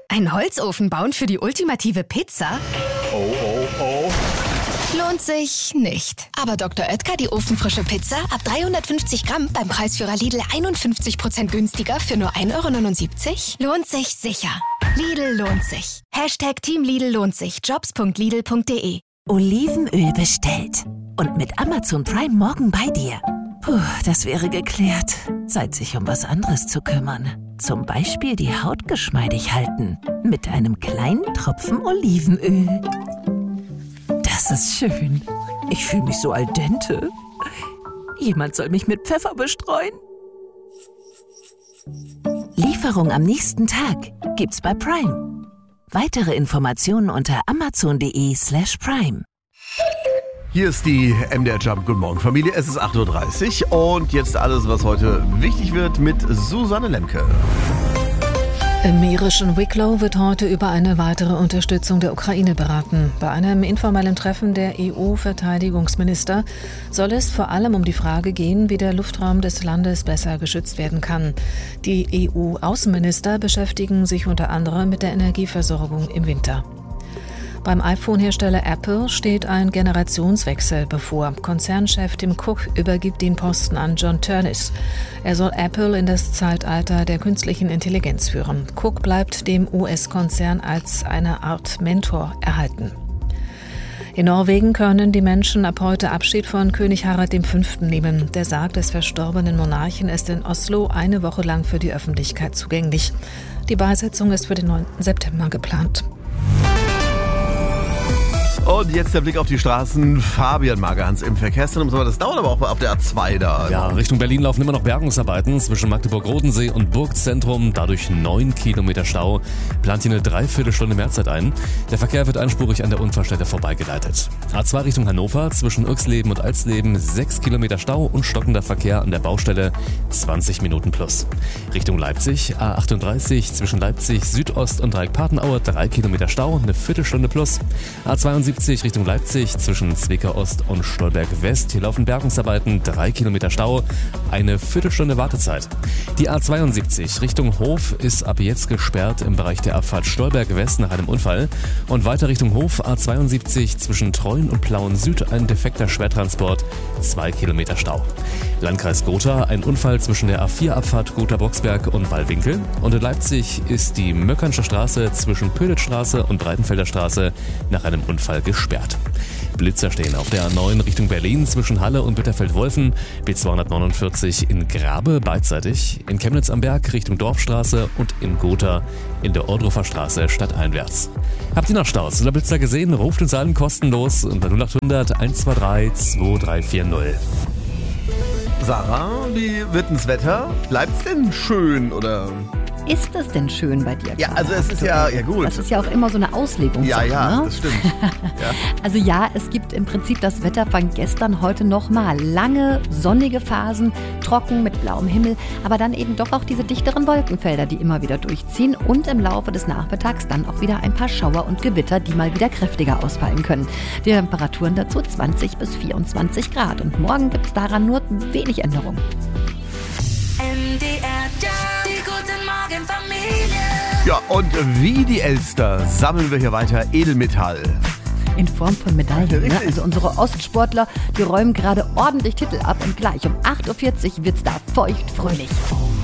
Einen Holzofen bauen für die ultimative Pizza? Oh, oh, oh. Lohnt sich nicht. Aber Dr. Oetker, die ofenfrische Pizza, ab 350 Gramm beim Preisführer Lidl 51% günstiger für nur 1,79 €? Lohnt sich sicher. Lidl lohnt sich. Team Lidl lohnt sich. Jobs.lidl.de. Olivenöl bestellt. Und mit Amazon Prime morgen bei dir. Puh, das wäre geklärt. Zeit, sich um was anderes zu kümmern. Zum Beispiel die Haut geschmeidig halten. Mit einem kleinen Tropfen Olivenöl. Das ist schön. Ich fühle mich so al dente. Jemand soll mich mit Pfeffer bestreuen. Lieferung am nächsten Tag gibt's bei Prime. Weitere Informationen unter amazon.de/prime. Hier ist die MDR Jump. Guten Morgen, Familie. Es ist 8:30 Uhr und jetzt alles, was heute wichtig wird mit Susanne Lemke. Im irischen Wicklow wird heute über eine weitere Unterstützung der Ukraine beraten. Bei einem informellen Treffen der EU-Verteidigungsminister soll es vor allem um die Frage gehen, wie der Luftraum des Landes besser geschützt werden kann. Die EU-Außenminister beschäftigen sich unter anderem mit der Energieversorgung im Winter. Beim iPhone-Hersteller Apple steht ein Generationswechsel bevor. Konzernchef Tim Cook übergibt den Posten an John Ternus. Er soll Apple in das Zeitalter der künstlichen Intelligenz führen. Cook bleibt dem US-Konzern als eine Art Mentor erhalten. In Norwegen können die Menschen ab heute Abschied von König Harald V. nehmen. Der Sarg des verstorbenen Monarchen ist in Oslo eine Woche lang für die Öffentlichkeit zugänglich. Die Beisetzung ist für den 9. September geplant. Und jetzt der Blick auf die Straßen. Fabian Magerhans im Verkehrszentrum. Das dauert aber auch auf der A2 da. Ja, Richtung Berlin laufen immer noch Bergungsarbeiten zwischen Magdeburg-Rodensee und Burgzentrum. Dadurch 9 Kilometer Stau. Plant hier eine Dreiviertelstunde Mehrzeit ein. Der Verkehr wird einspurig an der Unfallstelle vorbeigeleitet. A2 Richtung Hannover zwischen Uxleben und Alsleben 6 Kilometer Stau und stockender Verkehr an der Baustelle 20 Minuten plus. Richtung Leipzig A38 zwischen Leipzig Südost und Dreieck-Patenaue 3 Kilometer Stau, eine Viertelstunde plus. A72 Richtung Leipzig zwischen Zwickau Ost und Stolberg West. Hier laufen Bergungsarbeiten, 3 Kilometer Stau, eine Viertelstunde Wartezeit. Die A72 Richtung Hof ist ab jetzt gesperrt im Bereich der Abfahrt Stolberg West nach einem Unfall. Und weiter Richtung Hof A72 zwischen Treuen und Plauen Süd ein defekter Schwertransport, 2 Kilometer Stau. Landkreis Gotha, ein Unfall zwischen der A4-Abfahrt Gotha-Boxberg und Wallwinkel. Und in Leipzig ist die Möckernsche Straße zwischen Pölitzstraße und Breitenfelder Straße nach einem Unfall gesperrt. Blitzer stehen auf der A9 Richtung Berlin zwischen Halle und Bitterfeld-Wolfen, B249 in Grabe beidseitig, in Chemnitz am Berg Richtung Dorfstraße und in Gotha in der Ohrdruffer Straße stadteinwärts. Habt ihr noch Staus oder Blitzer gesehen? Ruft uns an kostenlos unter 0800 123 2340. Sarah, wie wird denn das Wetter? Bleibt's denn schön oder? Ist es denn schön bei dir? Ja, also es ist ja gut. Das ist ja auch immer so eine Auslegungssache. Ja, ne? das stimmt. Ja. Also ja, es gibt im Prinzip das Wetter von gestern, heute nochmal. Lange, sonnige Phasen, trocken mit blauem Himmel, aber dann eben doch auch diese dichteren Wolkenfelder, die immer wieder durchziehen und im Laufe des Nachmittags dann auch wieder ein paar Schauer und Gewitter, die mal wieder kräftiger ausfallen können. Die Temperaturen dazu 20 bis 24 Grad und morgen gibt es daran nur wenig Änderung. Ja, und wie die Elster sammeln wir hier weiter Edelmetall. In Form von Medaillen. Ne? Also unsere Ostsportler, die räumen gerade ordentlich Titel ab und gleich um 8:40 Uhr wird's da feuchtfröhlich.